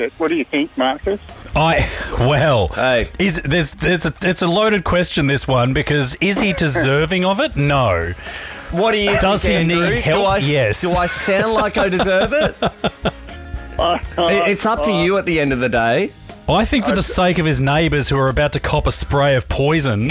it. What do you think, Marcus? Hey. It's a loaded question, this one, because is he deserving of it? No. What do you Does think, he Andrew? need help? Yes. Do I sound like I deserve it? It's up to you at the end of the day. I think for the sake of his neighbours who are about to cop a spray of poison.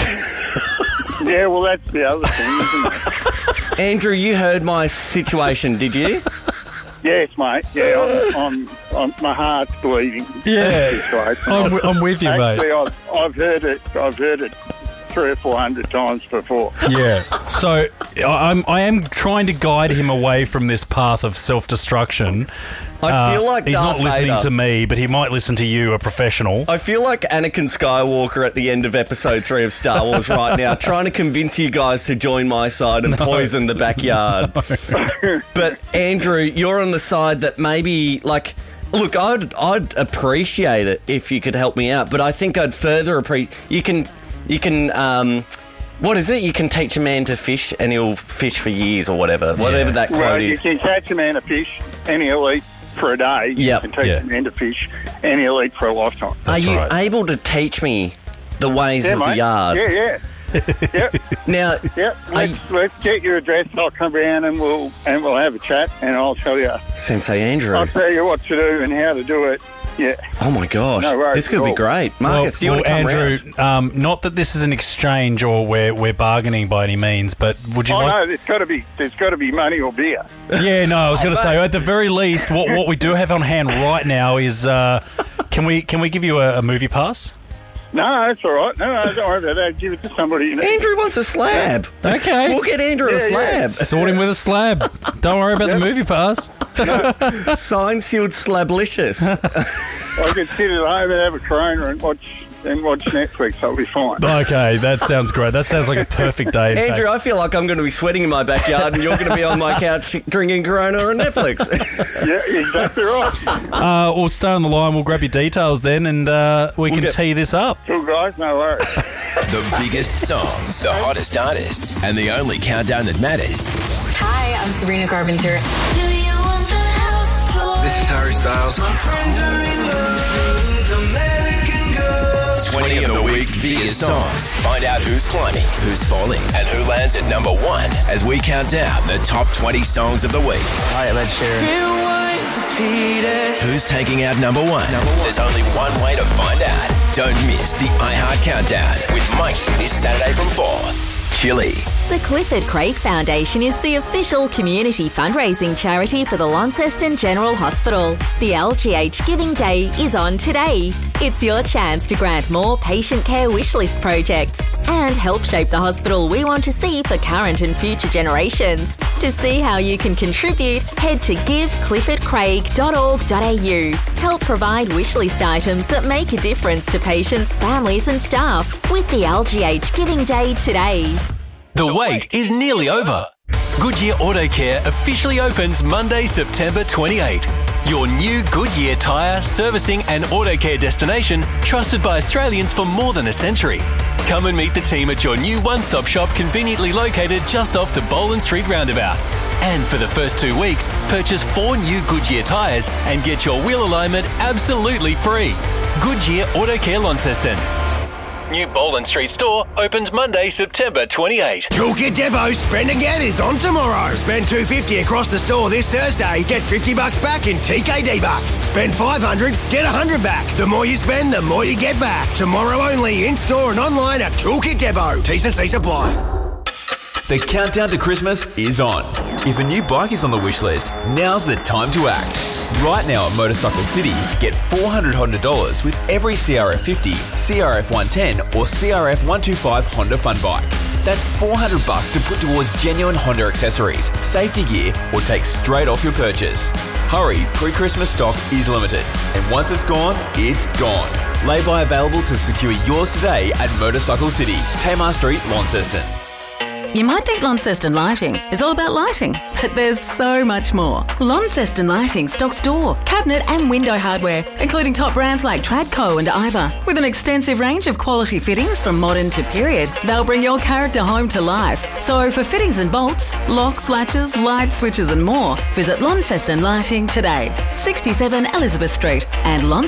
Yeah, well, that's the other thing, isn't it? Andrew, you heard my situation, did you? Yes, mate. Yeah, I'm my heart's bleeding. Yeah. I'm with you, mate. Actually, I've heard it 300 or 400 times before. Yeah. So I am trying to guide him away from this path of self-destruction. I feel like he's Darth not listening Vader. to me, but he might listen to you, a professional. I feel like Anakin Skywalker at the end of Episode 3 of Star Wars right now, trying to convince you guys to join my side and poison the backyard. But, Andrew, you're on the side that maybe, like... Look, I'd appreciate it if you could help me out, but I think I'd further appreciate... You can... What is it? You can teach a man to fish and he'll fish for years or whatever. Yeah. Whatever that quote is. You can catch a man to fish and he'll eat for a day. Yep. You can teach a man to fish and he'll eat for a lifetime. That's Are you right. able to teach me the ways of mate. the yard? Yeah. Yep. Now, Yep. Let's get your address. I'll come down and we'll have a chat and I'll tell you. Sensei Andrew. I'll tell you what to do and how to do it. Yeah. Oh my gosh, No worries this could at be all. great. Marcus, do you want to come Andrew, round? not that this is an exchange or we're bargaining by any means, but would you like... No, there's got to be money or beer. Yeah, no, I was going to say, at the very least, what we do have on hand right now is... Can we give you a movie pass? No, that's all right. No, don't worry about that. Give it to somebody you know. Andrew wants a slab. Okay. We'll get Andrew a slab. Sort him with a slab. Don't worry about the movie pass. Signed, sealed, slablicious. I could sit at home and have a Corona and watch Netflix. I'll be fine. Okay, that sounds great. That sounds like a perfect day. In Andrew, fact. I feel like I'm going to be sweating in my backyard and you're going to be on my couch drinking Corona or Netflix. Yeah, exactly right. We'll stay on the line. We'll grab your details then, and we can tee this up. Cool, guys. No worries. The biggest songs, the hottest artists, and the only countdown that matters. Hi, I'm Sabrina Carpenter. This is Harry Styles. 20 of the week's biggest songs. Find out who's climbing, who's falling, and who lands at number one as we count down the top 20 songs of the week. Hi, Ed Sheeran. Who's taking out number one? There's only one way to find out. Don't miss the iHeart Countdown with Mikey this Saturday from 4. Chili. The Clifford Craig Foundation is the official community fundraising charity for the Launceston General Hospital. The LGH Giving Day is on today. It's your chance to grant more patient care wishlist projects and help shape the hospital we want to see for current and future generations. To see how you can contribute, head to givecliffordcraig.org.au. Help provide wishlist items that make a difference to patients, families and staff with the LGH Giving Day today. The wait is nearly over. Goodyear Auto Care officially opens Monday, September 28. Your new Goodyear tyre, servicing and auto care destination trusted by Australians for more than a century. Come and meet the team at your new one-stop shop conveniently located just off the Boland Street roundabout. And for the first 2 weeks, purchase 4 new Goodyear tyres and get your wheel alignment absolutely free. Goodyear Auto Care Launceston. New Boland Street store opens Monday, September 28. Toolkit Depot Spend Again is on tomorrow. Spend $250 across the store this Thursday. Get $50 back in TKD bucks. Spend $500, get $100 back. The more you spend, the more you get back. Tomorrow only in store and online at Toolkit Depot. T's and C's apply. The countdown to Christmas is on. If a new bike is on the wish list, now's the time to act. Right now at Motorcycle City, get $400 Honda dollars with every CRF 50, CRF 110 or CRF 125 Honda Fun Bike. That's $400 to put towards genuine Honda accessories, safety gear or take straight off your purchase. Hurry, pre-Christmas stock is limited. And once it's gone, it's gone. Lay-by available to secure yours today at Motorcycle City, Tamar Street, Launceston. You might think Launceston Lighting is all about lighting, but there's so much more. Launceston Lighting stocks door, cabinet and window hardware, including top brands like Tradco and Iva. With an extensive range of quality fittings from modern to period, they'll bring your character home to life. So for fittings and bolts, locks, latches, light switches and more, visit Launceston Lighting today. 67 Elizabeth Street and